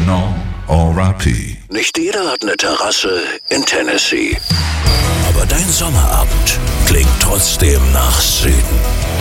Original, R.I.P. Nicht jeder hat eine Terrasse in Tennessee. Aber dein Sommerabend klingt trotzdem nach Süden.